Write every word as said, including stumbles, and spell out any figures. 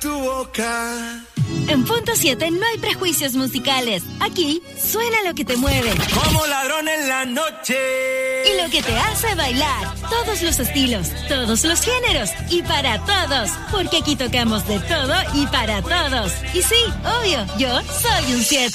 Tu boca. En Punto siete no hay prejuicios musicales. Aquí suena lo que te mueve. Como ladrón en la noche. Y lo que te hace bailar. Todos los estilos, todos los géneros y para todos. Porque aquí tocamos de todo y para todos. Y sí, obvio, yo soy un siete.